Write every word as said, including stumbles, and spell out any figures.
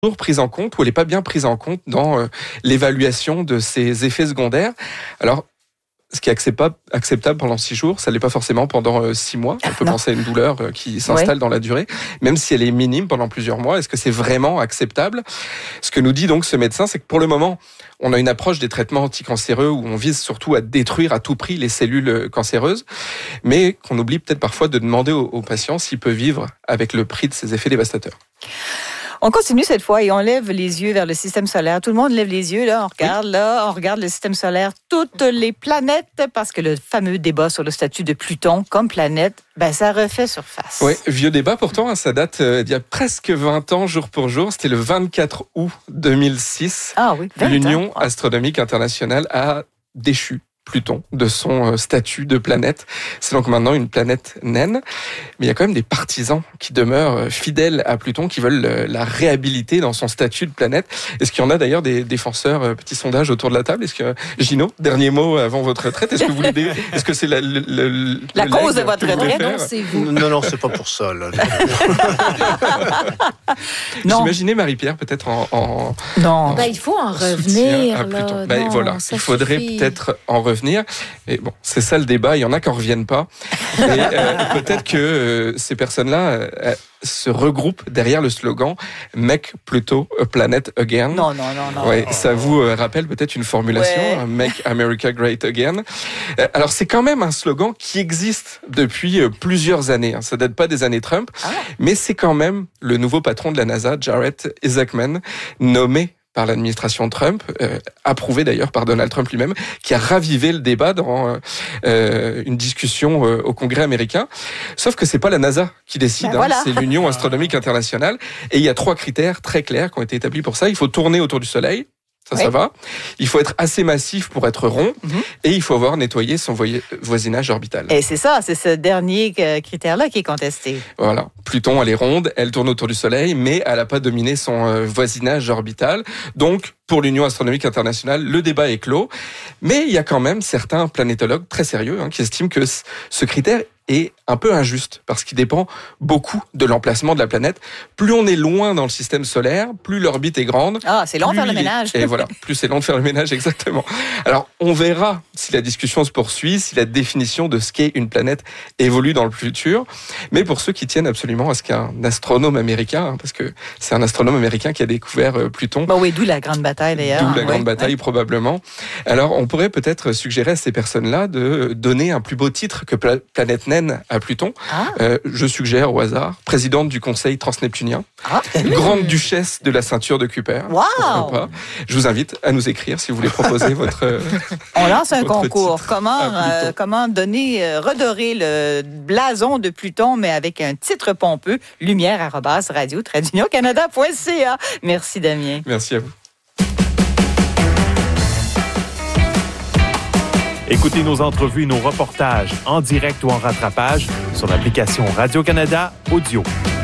toujours prise en compte ou elle n'est pas bien prise en compte dans euh, l'évaluation de ces effets secondaires. Alors, ce qui est acceptable, acceptable pendant six jours, ça ne l'est pas forcément pendant euh, six mois. On peut non. penser à une douleur euh, qui s'installe ouais. dans la durée, même si elle est minime pendant plusieurs mois. Est-ce que c'est vraiment acceptable ? Ce que nous dit donc ce médecin, c'est que pour le moment, on a une approche des traitements anticancéreux où on vise surtout à détruire à tout prix les cellules cancéreuses, mais qu'on oublie peut-être parfois de demander aux, aux patients s'ils peuvent vivre avec le prix de ces effets dévastateurs. On continue cette fois et on lève les yeux vers le système solaire. Tout le monde lève les yeux, là, on regarde, oui. là, on regarde le système solaire, toutes les planètes, parce que le fameux débat sur le statut de Pluton comme planète, ben ça refait surface. Oui, vieux débat pourtant, ça date euh, d'il y a presque vingt ans, jour pour jour. C'était le vingt-quatre août deux mille six. Ah oui, L'Union astronomique internationale a déchu Pluton de son statut de planète. C'est donc maintenant une planète naine. Mais il y a quand même des partisans qui demeurent fidèles à Pluton, qui veulent la réhabiliter dans son statut de planète. Est-ce qu'il y en a d'ailleurs des défenseurs, petit sondage autour de la table? Est-ce que, Gino, dernier mot avant votre retraite, est-ce que vous voulez des... Est-ce que c'est la, le, le, la le cause de votre retraite? Non, c'est vous. Non, non, c'est pas pour ça, là. Non. J'imaginais Marie-Pierre peut-être en, en Non. En bah, il faut en revenir. Là. Bah, non, voilà, il faudrait suffit. peut-être en revenir. Et bon, c'est ça le débat. Il y en a qui en reviennent pas. Et euh, peut-être que euh, ces personnes-là euh, se regroupent derrière le slogan "Make Pluto a Planet Again". Non, non, non, non. Ouais, ça vous euh, rappelle peut-être une formulation ouais. "Make America Great Again". Euh, alors c'est quand même un slogan qui existe depuis euh, plusieurs années. Hein. Ça date pas des années Trump, ah. mais c'est quand même le nouveau patron de la NASA, Jared Isaacman, nommé par l'administration Trump, euh, approuvé d'ailleurs par Donald Trump lui-même, qui a ravivé le débat dans euh, une discussion euh, au Congrès américain. Sauf que c'est pas la NASA qui décide, ben voilà. hein, c'est l'Union astronomique internationale. Et il y a trois critères très clairs qui ont été établis pour ça. Il faut tourner autour du Soleil. Ça, oui. ça va. Il faut être assez massif pour être rond mm-hmm. et il faut avoir nettoyé son voisinage orbital. Et c'est ça, c'est ce dernier critère-là qui est contesté. Voilà. Pluton, elle est ronde, elle tourne autour du Soleil, mais elle n'a pas dominé son voisinage orbital. Donc, pour l'Union astronomique internationale, le débat est clos. Mais il y a quand même certains planétologues très sérieux hein, qui estiment que ce critère est un peu injuste parce qu'il dépend beaucoup de l'emplacement de la planète. Plus on est loin dans le système solaire, plus l'orbite est grande. Ah, c'est long de faire le ménage. Et voilà, plus c'est long de faire le ménage, exactement. Alors, on verra si la discussion se poursuit, si la définition de ce qu'est une planète évolue dans le futur. Mais pour ceux qui tiennent absolument à ce qu'un astronome américain, hein, parce que c'est un astronome américain qui a découvert euh, Pluton. Bah oui, d'où la grande bataille d'ailleurs. D'où la ouais, grande bataille ouais. probablement. Alors, on pourrait peut-être suggérer à ces personnes-là de donner un plus beau titre que pla- Planète Naine à Pluton. Ah. Euh, je suggère au hasard, présidente du Conseil transneptunien, ah. grande duchesse de la ceinture de Kuiper. Wow. Je vous invite à nous écrire si vous voulez proposer votre. On lance un concours. Comment, euh, comment donner, euh, redorer le blason de Pluton, mais avec un titre pompeux, lumière arobase radio trait d'union canada point c a. Merci Damien. Merci à vous. Écoutez nos entrevues et nos reportages en direct ou en rattrapage sur l'application Radio-Canada Audio.